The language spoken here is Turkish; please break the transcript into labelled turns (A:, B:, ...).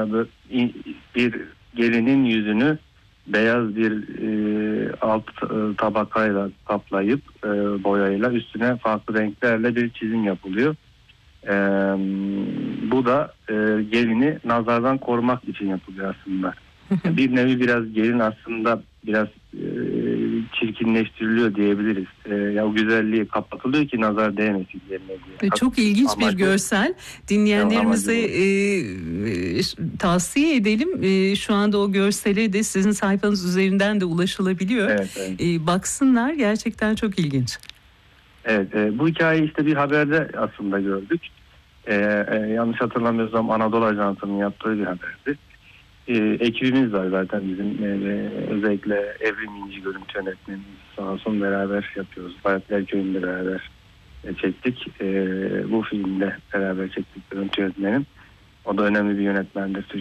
A: bir gelinin yüzünü beyaz bir alt tabakayla kaplayıp boyayla üstüne farklı renklerle bir çizim yapılıyor. Bu da gelini nazardan korumak için yapılıyor aslında. Bir nevi biraz gelin aslında biraz çirkinleştiriliyor diyebiliriz. Ya o güzelliği kapatılıyor ki nazar değmesin geline diye.
B: Çok ilginç bir görsel. Dinleyenlerimize tavsiye edelim. Şu anda o görsele de sizin sayfanız üzerinden de ulaşılabiliyor.
A: Evet.
B: Baksınlar, gerçekten çok ilginç.
A: Evet, bu hikayeyi işte bir haberde aslında gördük. Yanlış hatırlamıyorsam Anadolu Ajansı'nın yaptığı bir haberdi. Ekibimiz var zaten bizim, özellikle Evrim İnci görüntü yönetmenimiz sağ olsun, beraber yapıyoruz. Bayatlar Köyü'nde beraber çektik. Bu filmde beraber çektik görüntü yönetmenim. O da önemli bir yönetmendir.